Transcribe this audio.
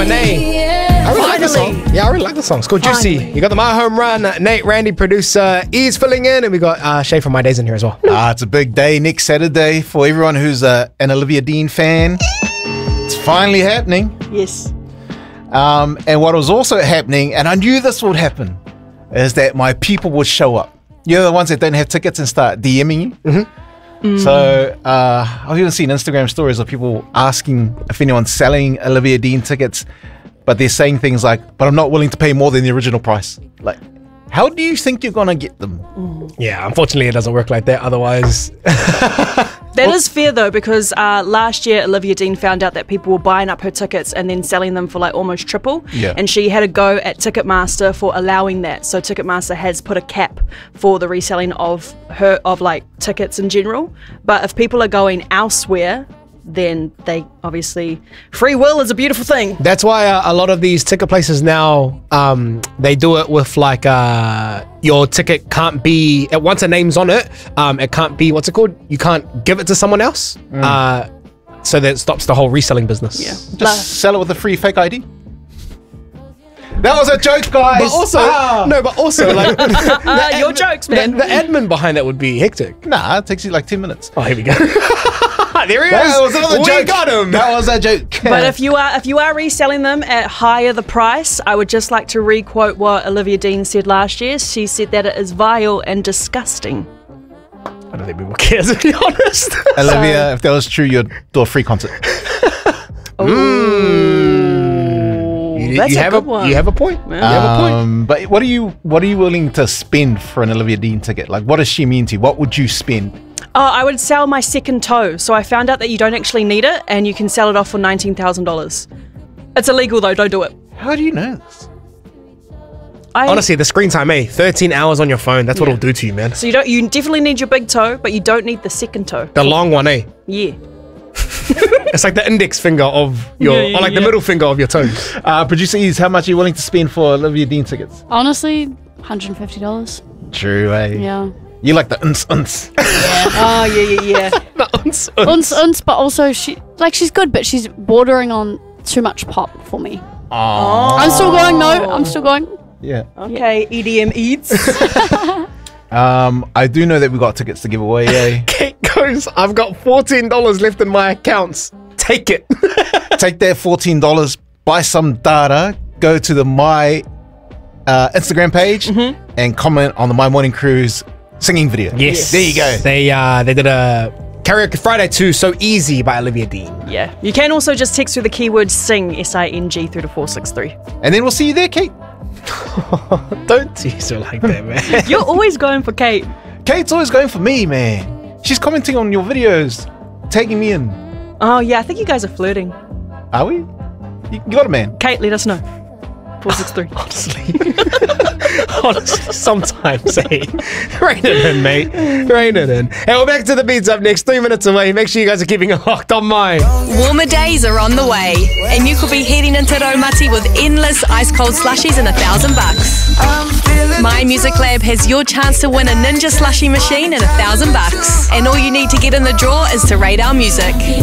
Monet. I really like the song. Yeah, I really like the song. It's called Juicy. You got the My Home Run, Nate, Randy, producer, E's filling in, and we got Shay from My Days in here as well. It's a big day next Saturday for everyone who's an Olivia Dean fan. It's finally happening. Yes. And what was also happening, and I knew this would happen, is that my people would show up. You're the ones that don't have tickets and start DMing you. So I've even seen Instagram stories of people asking if anyone's selling Olivia Dean tickets, but they're saying things like, but I'm not willing to pay more than the original price. Like, how do you think you're going to get them? Yeah, unfortunately it doesn't work like that. Otherwise... That is fair though, because last year Olivia Dean found out that people were buying up her tickets and then selling them for like almost triple. Yeah. And she had a go at Ticketmaster for allowing that. So Ticketmaster has put a cap for the reselling of like tickets in general. But if people are going elsewhere, then they obviously, free will is a beautiful thing. That's why a lot of these ticket places now, they do it with like your ticket can't be, once a name's on it, it can't be, what's it called? You can't give it to someone else. So that stops the whole reselling business. Yeah. Just sell it with a free fake ID. That was a joke, guys. But also, no, but also like your jokes, man. The admin behind that would be hectic. Nah, it takes you like 10 minutes. Oh, here we go. There he That was is. another We joke. got him. That was a joke. But if you are reselling them at higher the price, I would just like to re-quote what Olivia Dean said last year. She said that it is vile and disgusting. I don't think people care, to be honest. Olivia, if that was true, you'd do a free concert. That's a good one. You have a point. You have a point. But what are you willing to spend for an Olivia Dean ticket? Like, what does she mean to you? What would you spend? Oh, I would sell my second toe. So I found out that you don't actually need it and you can sell it off for $19,000. It's illegal though, don't do it. How do you know this? Honestly, the screen time, 13 hours on your phone, that's what it'll do to you, man. So you definitely need your big toe, but you don't need the second toe. The long one, Yeah. It's like the index finger of your, or like the middle finger of your toes. Producer Ease, how much are you willing to spend for Olivia Dean tickets? Honestly, $150. True, eh? Yeah. You like the uns. Oh, yeah. Uns, but also she's good, but she's bordering on too much pop for me. Oh. I'm still going, I'm still going. Yeah. Okay, EDM eats. I do know that we got tickets to give away, eh? Kate goes, I've got $14 left in my accounts. Take it. Take that $14, buy some data, go to the My Instagram page and comment on the My Morning Cruise singing video. Yes. There you go. They did a Karaoke Friday 2, So Easy by Olivia Dean. Yeah. You can also just text through the keyword SING, S-I-N-G, through to 463. And then we'll see you there, Kate. Don't tease her like that, man. You're always going for Kate. Kate's always going for me, man. She's commenting on your videos, tagging me in. Oh, yeah, I think you guys are flirting. Are we? You got it, man. Kate, let us know. 463. Honestly, sometimes, rein it in, mate. Rein it in. And we're back to the beats up next, 3 minutes away. Make sure you guys are keeping it locked on mine. Warmer days are on the way, and you could be heading into Raumati with endless ice-cold slushies and $1,000. My Music Lab has your chance to win a Ninja slushie machine and $1,000. And all you need to get in the draw is to rate our music.